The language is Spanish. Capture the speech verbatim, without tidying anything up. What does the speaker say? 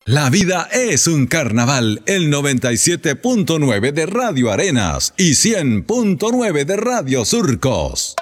La vida es un carnaval, el noventa y siete punto nueve de Radio Arenas y cien punto nueve de Radio Surcos.